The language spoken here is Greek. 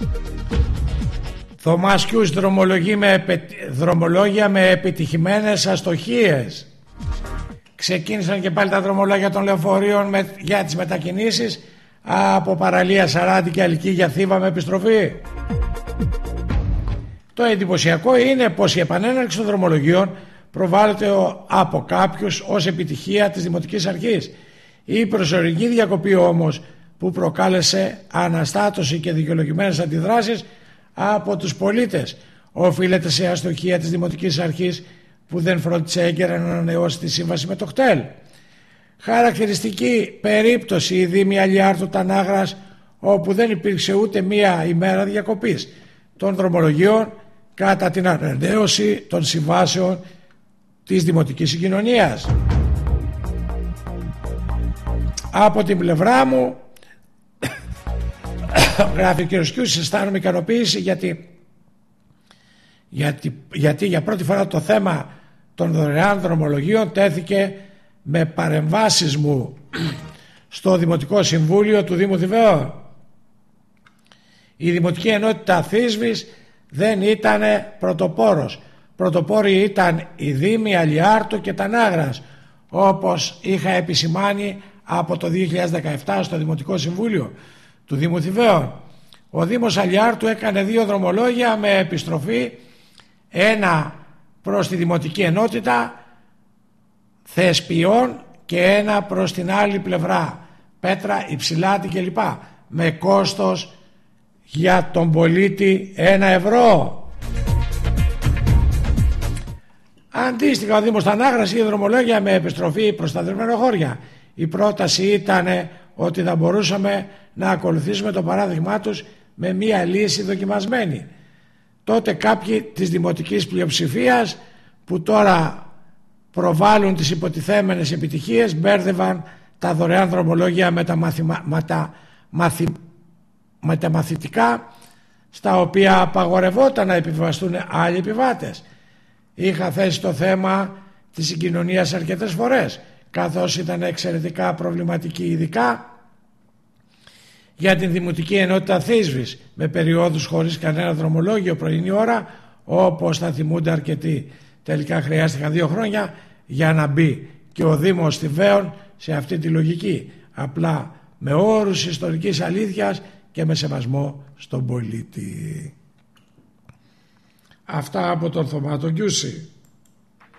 Θωμάσκιους δρομολόγια με επιτυχημένες αστοχίες. Ξεκίνησαν και πάλι τα δρομολόγια των λεωφορείων για τις μετακινήσεις από παραλία Σαράντη και Αλική για Θήβα με επιστροφή. Το εντυπωσιακό είναι πως η επανέναρξη των δρομολογίων προβάλλεται από κάποιους ως επιτυχία της Δημοτικής Αρχής. Η προσωρινή διακοπή όμως που προκάλεσε αναστάτωση και δικαιολογημένες αντιδράσεις από τους πολίτες οφείλεται σε αστοχία της Δημοτικής Αρχής που δεν φρόντισε έγκαιρα να ανανεώσει τη σύμβαση με το κτέλ. Χαρακτηριστική περίπτωση η Δήμη Αλιάρτου Τανάγρας, όπου δεν υπήρξε ούτε μία ημέρα διακοπής των δρομολογίων κατά την ανανέωση των συμβάσεων της Δημοτικής Συγκοινωνίας. Από την πλευρά μου, γράφει ο κ. Κιούσης, αισθάνομαι ικανοποίηση γιατί για πρώτη φορά το θέμα των δωρεάν δρομολογίων τέθηκε με παρεμβάσεις μου στο Δημοτικό Συμβούλιο του Δήμου Θηβαίων. Η Δημοτική Ενότητα Θήσβης δεν ήταν πρωτοπόρος. Πρωτοπόροι ήταν η Δήμη Αλιάρτου και Τανάγρας, όπως είχα επισημάνει από το 2017 στο Δημοτικό Συμβούλιο του Δήμου Θηβαίων. Ο Δήμος Αλιάρτου έκανε 2 δρομολόγια με επιστροφή, ένα προς τη Δημοτική Ενότητα Θεσπιών και ένα προς την άλλη πλευρά, Πέτρα, Υψηλάτη κλπ, με κόστος για τον πολίτη 1 ευρώ. Αντίστοιχα ο Δήμος Τανάγρας είχε δρομολόγια με επιστροφή προς τα δρομενοχώρια. Η πρόταση ήταν ότι θα μπορούσαμε να ακολουθήσουμε το παράδειγμά τους με μία λύση δοκιμασμένη. Τότε κάποιοι της δημοτικής πλειοψηφίας που τώρα προβάλλουν τις υποτιθέμενες επιτυχίες μπέρδευαν τα δωρεάν δρομολόγια με τα μαθητικά, στα οποία απαγορευόταν να επιβαστούν άλλοι επιβάτες. Είχα θέσει το θέμα της συγκοινωνίας αρκετές φορές, καθώς ήταν εξαιρετικά προβληματική, ειδικά για την Δημοτική Ενότητα Θήσβης, με περιόδους χωρίς κανένα δρομολόγιο πρωινή ώρα, όπως θα θυμούνται αρκετοί. Τελικά χρειάστηκαν 2 χρόνια για να μπει και ο Δήμος Θηβαίων σε αυτή τη λογική, απλά με όρους ιστορικής αλήθειας και με σεβασμό στον πολίτη. Αυτά από τον Θωμά τον Κιούση.